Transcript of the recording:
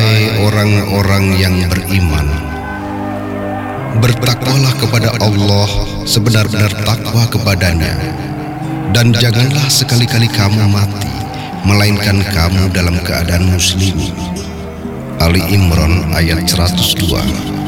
Hai orang-orang yang beriman, bertakwalah kepada Allah sebenar-benar takwa kepadanya, dan janganlah sekali-kali kamu mati melainkan kamu dalam keadaan muslim. Ali Imran ayat 102.